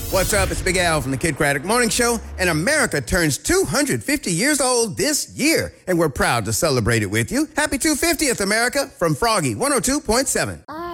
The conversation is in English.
What's up? It's Big Al from the Kid Craddock Morning Show, and America turns 250 years old this year, and we're proud to celebrate it with you. Happy 250th, America, from Froggy 102.7.